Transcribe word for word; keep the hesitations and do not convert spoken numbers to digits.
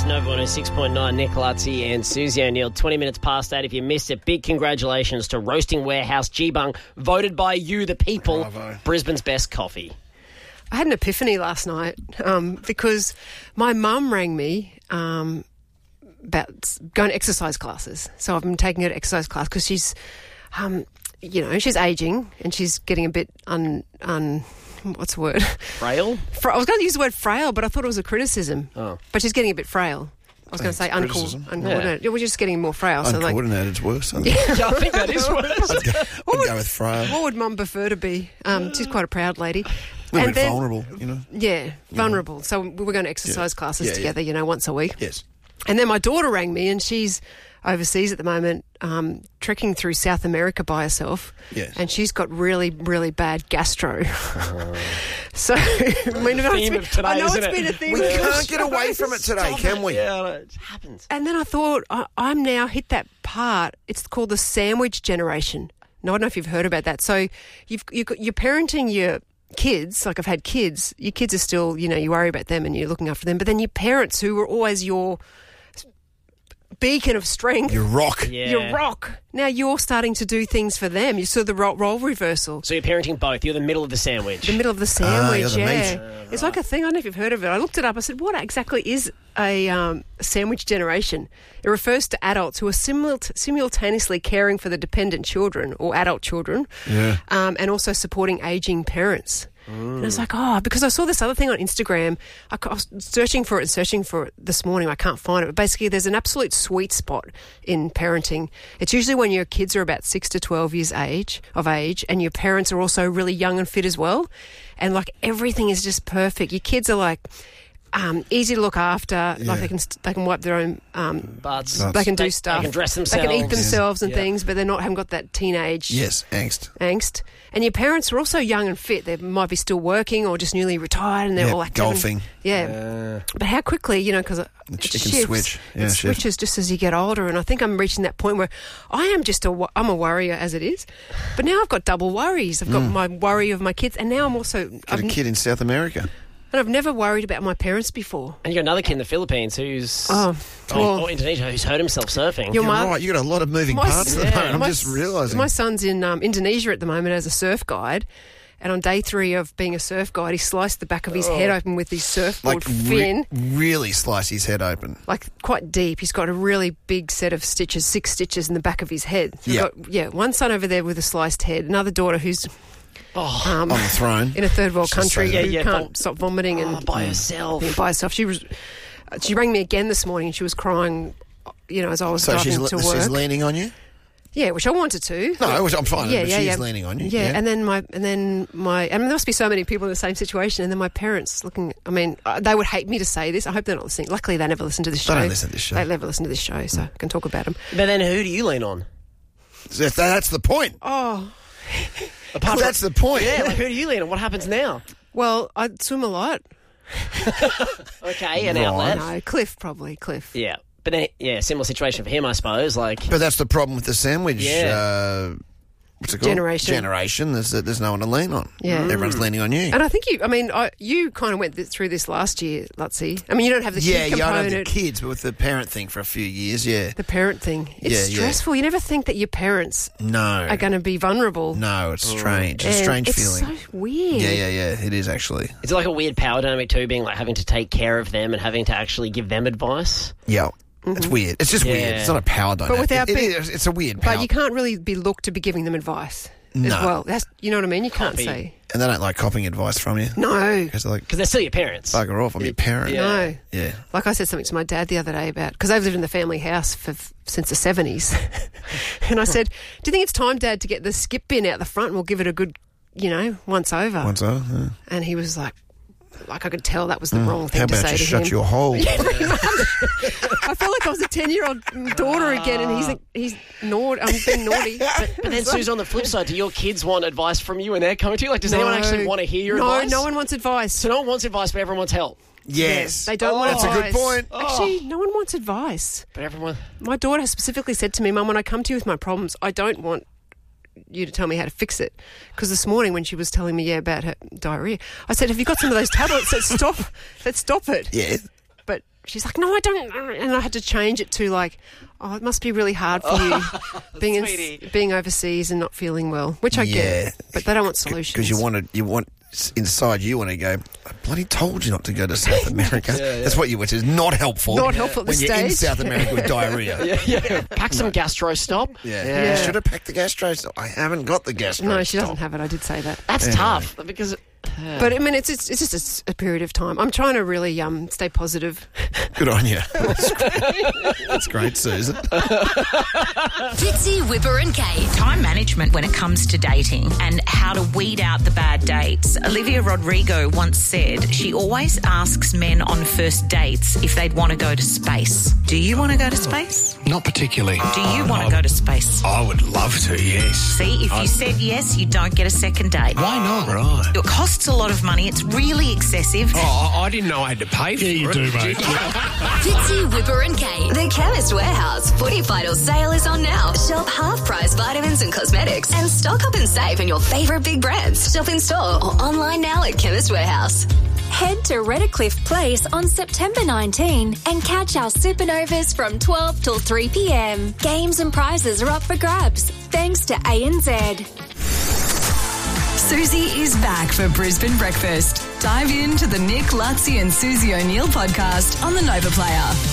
Nova one oh six point nine, Nick Lutzi and Susie O'Neill. twenty minutes past eight. If you missed it, big congratulations to Roasting Warehouse G-Bung, voted by you, the people, Bravo. Brisbane's best coffee. I had an epiphany last night um, because my mum rang me um, about going to exercise classes. So I've been taking her to exercise class because she's, um, you know, she's ageing and she's getting a bit un... un what's the word? Frail? Fra- I was going to use the word frail, but I thought it was a criticism. Oh. But she's getting a bit frail. I was going to say unco- criticism. uncoordinated. Yeah. We're just getting more frail. So like, Uncoordinated's worse. I Yeah, I think that is worse. I'd go, I'd go with frail. what would Mum prefer to be? Um, she's quite a proud lady. A little And bit then- vulnerable, you know. Yeah, vulnerable. So we were going to exercise Yeah. classes Yeah, yeah. together, you know, once a week. Yes. And then my daughter rang me, and she's overseas at the moment, um, trekking through South America by herself. Yes. And she's got really, really bad gastro. So, I mean, I know, Theme it's of been, I today, know isn't it's it? been a thing. We with can't this get show. away from it today, Stop can it. we? Yeah, it happens. And then I thought, I, I'm now hit that part. It's called the sandwich generation. Now, I don't know if you've heard about that. So you've, you've got, you're parenting your kids, like I've had kids. Your kids are still, you know, you worry about them and you're looking after them. But then your parents, who were always your beacon of strength, You rock. Yeah. your rock. Now you're starting to do things for them. You saw the ro- role reversal. So you're parenting both. You're the middle of the sandwich. The middle of the Ah, you're sandwich, the yeah. meat. It's like a thing. I don't know if you've heard of it. I looked it up. I said, what exactly is a um, sandwich generation? It refers to adults who are simult- simultaneously caring for the dependent children or adult children, Yeah. um, and also supporting ageing parents. And I was like, oh, because I saw this other thing on Instagram. I, c- I was searching for it and searching for it this morning. I can't find it. But basically, there's an absolute sweet spot in parenting. It's usually when your kids are about six to twelve years age of age, and your parents are also really young and fit as well. And like everything is just perfect. Your kids are like um, easy to look after. Yeah. Like they can st- they can wipe their own. Um, Butts. Butts. they can do They- stuff. They can dress They themselves. can eat themselves and Yeah. things, but they're not haven't got that teenage Yes, angst. angst. And your parents are also young and fit. They might be still working or just newly retired, and they're Yeah, all active. and- golfing. yeah. But how quickly, you know, because it, The it chicken shifts. switch. Yeah, it shift. switches just as you get older. And I think I'm reaching that point where I am just a, wo- I'm a worrier as it is. But now I've got double worries. I've got my worry of my kids, and now I'm also, Got I've, a n- kid in South America. and I've never worried about my parents before. And you got another kid in the Philippines who's, Oh, or, well- or Indonesia, who's hurt himself surfing. Your You're my- right. You got a lot of moving My parts s- at the moment. I'm my just s- realising. My son's in um, Indonesia at the moment as a surf guide. And on day three of being a surf guide, he sliced the back of his head open with his surfboard like fin. re- really slice his head open. Like quite deep. He's got a really big set of stitches, six stitches in the back of his head. So we've Yeah. got, yeah, one son over there with a sliced head, another daughter who's Oh, um, On the throne. in a third world Just country say that. who Yeah, yeah, can't vom- stop vomiting and oh, by herself. being by herself. She was. uh, She rang me again this morning and she was crying, you know, as I was So driving she's, to le- work. she's leaning on you? Yeah, which I wanted to. No, I was- I'm fine. Yeah, but yeah, she's yeah. leaning on you. Yeah, and then my and then my and there must be so many people in the same situation. And then my parents looking. I mean, uh, they would hate me to say this. I hope they're not listening. Luckily, they never listen to this They show. don't listen to this show. They never listen to this show, so I can talk about them. But then who do you lean on? That's, that's the point. Oh, Apart That's the point. Yeah, like who do you lean on? What happens now? well, I swim a lot. Okay, an Right. outlet. No, Cliff probably Cliff. Yeah. But then, yeah, similar situation for him, I suppose. Like, But that's the problem with the sandwich. Yeah. Uh, what's it called? Generation. Generation. There's, there's no one to lean on. Yeah. Everyone's leaning on you. And I think you. I mean, I, you kind of went th- through this last year, Lutzi. I mean, you don't have the yeah, kid yeah, I don't component, have the kids, but with the parent thing for a few years, yeah. the parent thing. It's Yeah, yeah. stressful. You never think that your parents No. are going to be vulnerable. No, it's strange. It's a And strange it's feeling. so weird. Yeah, yeah, yeah. It is actually. is it like a weird power dynamic too, being like having to take care of them and having to actually give them advice? Yeah. It's weird. It's just weird. Yeah. It's not a power dynamic. without It- it being- is- it's a weird power. But you can't really be looked to be giving them advice as No. well. That's, you know what I mean? You can't Copy. say and they don't like copying advice from you. no. Because they're like, Because they're still your parents. bugger off, I'm your parent. Yeah. No. Yeah. Like I said something to my dad the other day about, because they've lived in the family house for since the seventies. And I said, do you think it's time, Dad, to get the skip bin out the front and we'll give it a good, you know, once over? Once over. Yeah. And he was like, like I could tell that was the wrong thing How to about say you to shut him. your hole? I felt like I was a ten-year-old daughter again, and he's he's naughty. I'm being naughty. But, but then, Suze, on the flip side, do your kids want advice from you when they're coming to you? Like, does anyone actually want to hear your no, advice? No, one wants advice. So no one wants advice, but everyone wants help. Yes. They don't Oh, want That's a advice. good point. Actually, no one wants advice. But everyone... My daughter has specifically said to me, Mum, when I come to you with my problems, I don't want you to tell me how to fix it. Because this morning when she was telling me, yeah, about her diarrhea, I said, have you got some of those tablets that stop, that stop it? Yeah. But she's like, no, I don't. And I had to change it to like, oh, it must be really hard for you being in, being overseas and not feeling well, which I Yeah. get. But they don't want solutions. Because you wanted, you want inside you want to go, I bloody told you not to go to South America. Yeah, yeah. That's what you, which is not helpful. Not helpful at when this you're in stage. South America with diarrhea. Yeah, yeah. Pack some gastro stop. Yeah. Yeah. I should have packed the gastro. So I haven't got the gastro. No, she stop. doesn't have it. I did say that. That's Anyway. tough because. But I mean, it's it's, it's just a s- a, period of time. I'm trying to really um, stay positive. Good on you. That's great, That's great, Susan. Fitzy, Whipper and Kate. Time management when it comes to dating and how to weed out the bad dates. Olivia Rodrigo once said she always asks men on first dates if they'd want to go to space. Do you want to go to space? Not particularly. Do you want to go to space? I would love to, yes. See, if you said yes, you don't get a second date. Why not? Right. It costs a lot of money. It's really excessive. Oh, I I didn't know I had to pay for it. Yeah, you do, mate. Fitzy, Whipper and Kate. The Chemist Warehouse Footy Vital sale is on now. Shop half-price vitamins and cosmetics and stock up and save on your favourite big brands. Shop in store or online now at Chemist Warehouse. Head to Redcliffe Place on September nineteenth and catch our supernovas from twelve till three p.m. Games and prizes are up for grabs, thanks to A N Z. Susie is back for Brisbane Breakfast. Dive into the Nick, Lutzi and Susie O'Neill podcast on the Nova Player.